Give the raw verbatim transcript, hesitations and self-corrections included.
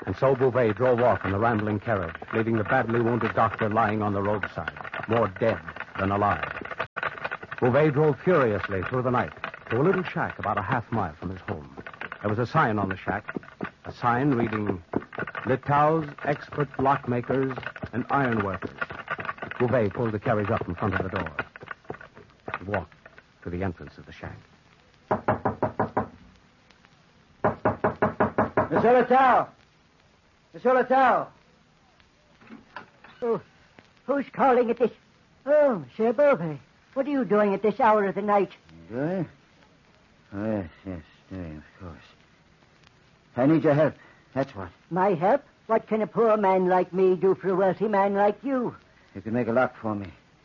And so Bouvet drove off in the rambling carriage, leaving the badly wounded doctor lying on the roadside, more dead than alive. Bouvet drove furiously through the night to a little shack about a half mile from his home. There was a sign on the shack, a sign reading, Litow's Expert Lockmakers and Ironworkers. Bouvet pulled the carriage up in front of the door. He walked to the entrance of the shack. Monsieur Litow! Monsieur Litow! Oh, who's calling at this? Oh, Monsieur Bouvet. What are you doing at this hour of the night? Doing? Oh, yes, yes, doing, of course. I need your help. That's what. My help? What can a poor man like me do for a wealthy man like you? You can make a lock for me.